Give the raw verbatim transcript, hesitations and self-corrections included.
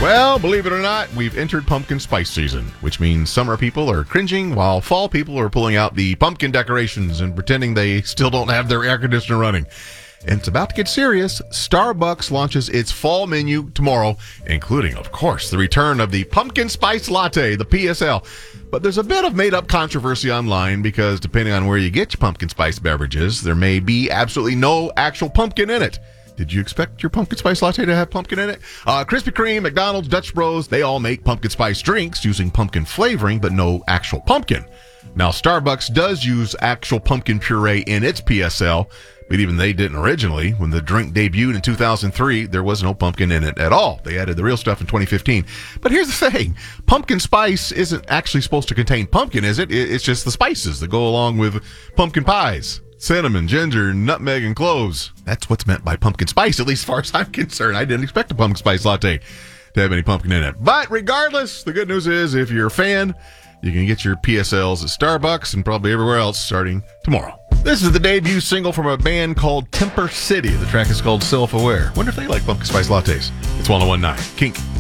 Well, believe it or not, we've entered pumpkin spice season, which means summer people are cringing while fall people are pulling out the pumpkin decorations and pretending they still don't have their air conditioner running. And it's about to get serious. Starbucks launches its fall menu tomorrow, including, of course, the return of the pumpkin spice latte, the P S L. But there's a bit of made-up controversy online because depending on where you get your pumpkin spice beverages, there may be absolutely no actual pumpkin in it. Did you expect your pumpkin spice latte to have pumpkin in it? Uh, Krispy Kreme, McDonald's, Dutch Bros, they all make pumpkin spice drinks using pumpkin flavoring, but no actual pumpkin. Now, Starbucks does use actual pumpkin puree in its P S L, but even they didn't originally. When the drink debuted in two thousand three, there was no pumpkin in it at all. They added the real stuff in twenty fifteen. But here's the thing. Pumpkin spice isn't actually supposed to contain pumpkin, is it? It's just the spices that go along with pumpkin pies. Cinnamon, ginger, nutmeg, and cloves. That's what's meant by pumpkin spice, at least as far as I'm concerned. I didn't expect a pumpkin spice latte to have any pumpkin in it. But regardless, the good news is if you're a fan, you can get your P S Ls at Starbucks and probably everywhere else starting tomorrow. This is the debut single from a band called Temper City. The track is called Self-Aware. Wonder if they like pumpkin spice lattes. It's one oh one point nine Kink.